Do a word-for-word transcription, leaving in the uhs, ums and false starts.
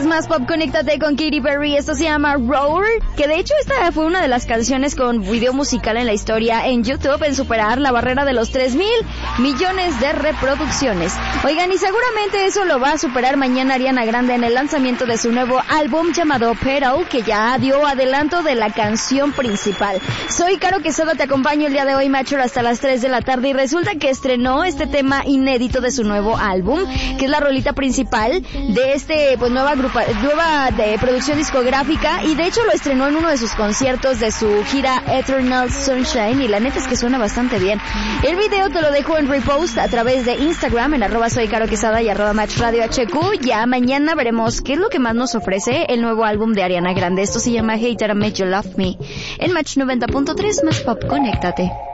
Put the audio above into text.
Es más pop, conéctate con Katy Perry. Esto se llama Roar, que de hecho esta fue una de las canciones con video musical en la historia en YouTube en superar la barrera de los tres mil millones de reproducciones. Oigan, y seguramente eso lo va a superar mañana Ariana Grande en el lanzamiento de su nuevo álbum llamado Petal, que ya dio adelanto de la canción principal. Soy Caro Quesada, te acompaño el día de hoy, Macho, hasta las tres de la tarde, y resulta que estrenó este tema inédito de su nuevo álbum, que es la rolita principal de este, pues, nueva grupa, nueva de producción discográfica, y de hecho lo estrenó en uno de sus conciertos de su gira Eternal Sunshine, y la neta es que suena bastante bien. El video te lo dejo en repost a través de Instagram, en arroba soy Caro Quesada y arroba Match Radio H Q. Ya mañana veremos qué es lo que más nos ofrece el nuevo álbum de Ariana Grande. Esto se llama Hater I Made You Love Me. En Match noventa punto tres, más pop, conéctate.